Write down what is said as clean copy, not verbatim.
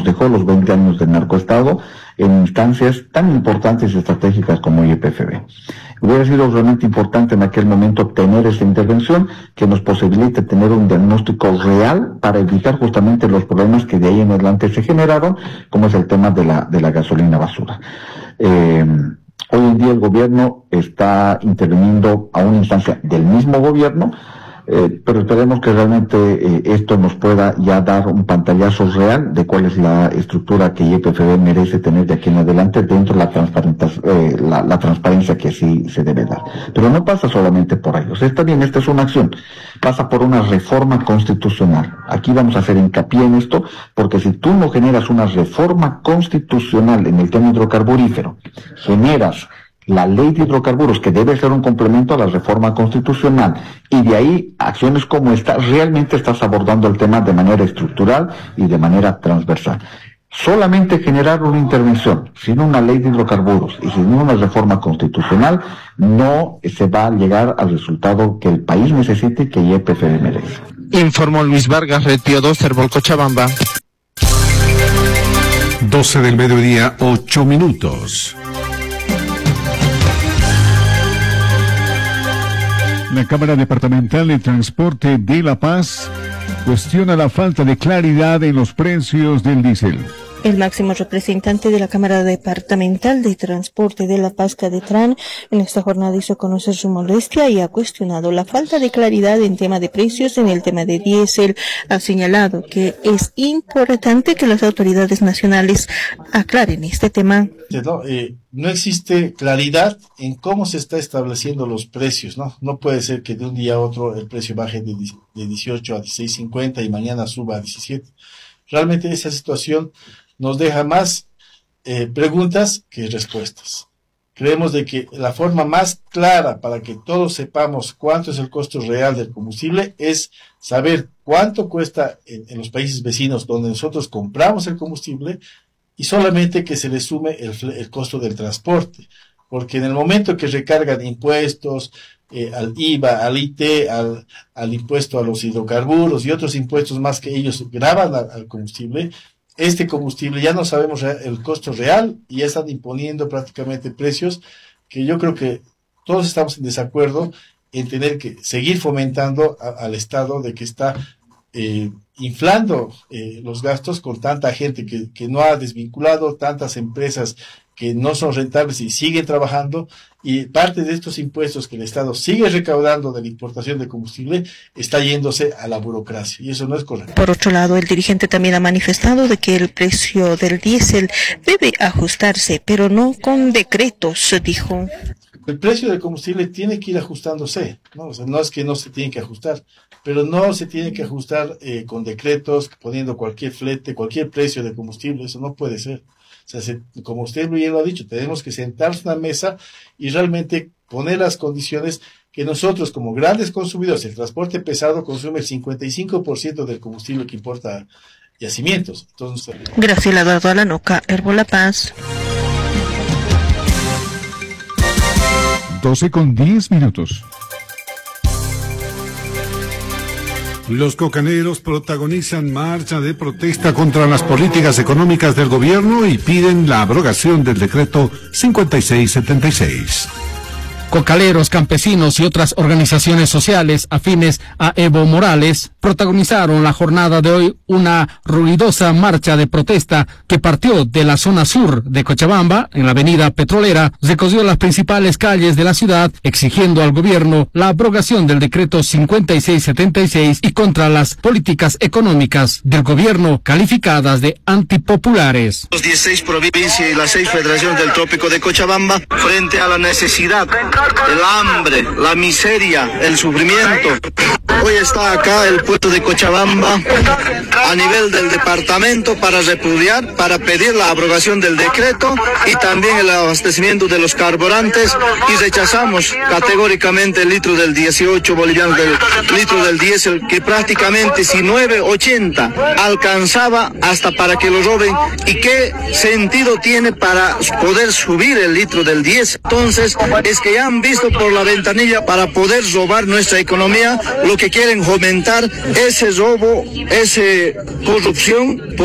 nos dejó los 20 años del narcoestado en instancias tan importantes y estratégicas como YPFB. Hubiera sido realmente importante en aquel momento obtener esta intervención que nos posibilite tener un diagnóstico real para evitar justamente los problemas que de ahí en adelante se generaron, como es el tema de la gasolina basura. Hoy en día el gobierno está interviniendo a una instancia del mismo gobierno, pero esperemos que realmente esto nos pueda ya dar un pantallazo real de cuál es la estructura que YPFB merece tener de aquí en adelante dentro de la transparencia que sí se debe dar. Pero no pasa solamente por ellos. Está bien, esta es una acción. Pasa por una reforma constitucional. Aquí vamos a hacer hincapié en esto, porque si tú no generas una reforma constitucional en el tema hidrocarburífero, generas la ley de hidrocarburos, que debe ser un complemento a la reforma constitucional, y de ahí acciones como esta, realmente estás abordando el tema de manera estructural y de manera transversal. Solamente generar una intervención, sin una ley de hidrocarburos y sin una reforma constitucional, no se va a llegar al resultado que el país necesite y que YPFB merece. Informó Luis Vargas, Retio 2, Herbol Cochabamba. 12 del mediodía, 8 minutos. La Cámara Departamental de Transporte de La Paz cuestiona la falta de claridad en los precios del diésel. El máximo representante de la Cámara Departamental de Transporte de La Paz, Cadetran, en esta jornada hizo conocer su molestia y ha cuestionado la falta de claridad en tema de precios en el tema de diésel. Ha señalado que es importante que las autoridades nacionales aclaren este tema. No existe claridad en cómo se está estableciendo los precios, ¿no? No puede ser que de un día a otro el precio baje de 18 a 16.50 y mañana suba a 17. Realmente esa situación nos deja más preguntas que respuestas. Creemos de que la forma más clara para que todos sepamos cuánto es el costo real del combustible es saber cuánto cuesta en los países vecinos donde nosotros compramos el combustible y solamente que se le sume el costo del transporte. Porque en el momento que recargan impuestos, al IVA, al IT, al impuesto a los hidrocarburos y otros impuestos más que ellos graban al combustible, este combustible ya no sabemos el costo real y ya están imponiendo prácticamente precios que yo creo que todos estamos en desacuerdo en tener que seguir fomentando al Estado de que está inflando los gastos con tanta gente que no ha desvinculado, tantas empresas que no son rentables y siguen trabajando, y parte de estos impuestos que el Estado sigue recaudando de la importación de combustible está yéndose a la burocracia, y eso no es correcto. Por otro lado, el dirigente también ha manifestado de que el precio del diésel debe ajustarse, pero no con decretos, dijo. El precio del combustible tiene que ir ajustándose, ¿no? O sea, no es que no se tiene que ajustar, pero no se tiene que ajustar con decretos, poniendo cualquier flete, cualquier precio de combustible, eso no puede ser. O sea, como usted bien lo ha dicho, tenemos que sentarnos en una mesa y realmente poner las condiciones que nosotros como grandes consumidores, el transporte pesado consume el 55% del combustible que importa yacimientos. Entonces, Graciela Eduardo Alanoca, Herbol La Paz. 12:10. Los cocaneros protagonizan marcha de protesta contra las políticas económicas del gobierno y piden la abrogación del decreto 5676. Cocaleros, campesinos y otras organizaciones sociales afines a Evo Morales protagonizaron la jornada de hoy una ruidosa marcha de protesta que partió de la zona sur de Cochabamba, en la avenida Petrolera, recorrió las principales calles de la ciudad exigiendo al gobierno la abrogación del decreto 5676 y contra las políticas económicas del gobierno calificadas de antipopulares. Los 16 provincias y las 6 federaciones del trópico de Cochabamba frente a la necesidad, el hambre, la miseria, el sufrimiento. Hoy está acá el puerto de Cochabamba a nivel del departamento para repudiar, para pedir la abrogación del decreto y también el abastecimiento de los carburantes, y rechazamos categóricamente el litro del 18 bolivianos del litro del diésel, que prácticamente si 9.80 alcanzaba hasta para que lo roben, y qué sentido tiene para poder subir el litro del diésel. Entonces es que ya han visto por la ventanilla para poder robar nuestra economía. Lo que quieren fomentar ese robo, esa corrupción.